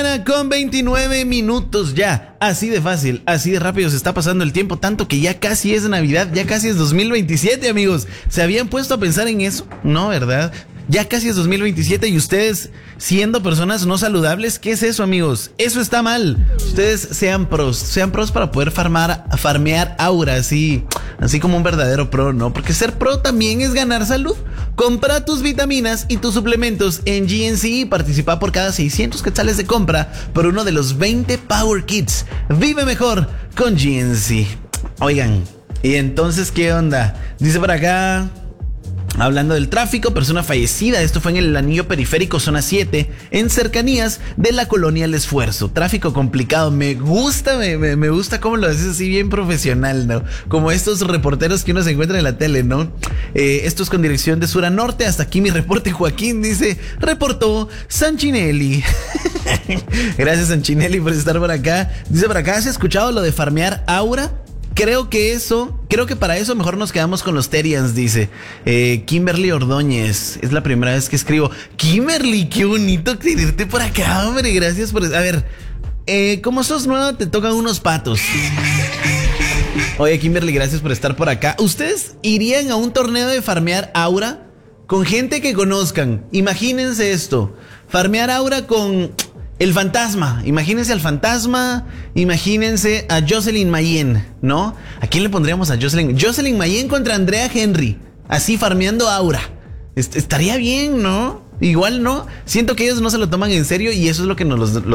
1:29 ya. Así de fácil, así de rápido se está pasando el tiempo, tanto que ya casi es Navidad, ya casi es 2027, amigos. ¿Se habían puesto a pensar en eso? No, ¿verdad? Ya casi es 2027 y ustedes, siendo personas no saludables, ¿qué es eso, amigos? Eso está mal. Ustedes sean pros para poder farmear aura, así como un verdadero pro, ¿no? Porque ser pro también es ganar salud. Compra tus vitaminas y tus suplementos en GNC y participa por cada 600 quetzales de compra por uno de los 20 Power Kits. Vive mejor con GNC. Oigan, ¿y entonces qué onda? Dice por acá... Hablando del tráfico, persona fallecida. Esto fue en el anillo periférico zona 7, en cercanías de la colonia El Esfuerzo. Tráfico complicado. Me gusta cómo lo haces así bien profesional, ¿no? Como estos reporteros que uno se encuentra en la tele, ¿no? Esto es con dirección de sur a norte. Hasta aquí mi reporte. Joaquín dice, reportó Sanchinelli. Gracias, Sanchinelli, por estar por acá. Dice por acá, ¿has escuchado lo de farmear aura? Creo que para eso mejor nos quedamos con los Terians, dice Kimberly Ordóñez. Es la primera vez que escribo. Kimberly, qué bonito tenerte por acá, hombre. Gracias por... A ver, como sos nueva, te tocan unos patos. Oye, Kimberly, gracias por estar por acá. ¿Ustedes irían a un torneo de farmear aura con gente que conozcan? Imagínense esto. Farmear aura con... El fantasma, imagínense al fantasma, imagínense a Jocelyn Mayen, ¿no? ¿A quién le pondríamos a Jocelyn? Jocelyn Mayen contra Andrea Henry, así farmeando aura. Estaría bien, ¿no? Igual no, siento que ellos no se lo toman en serio y eso es lo que nos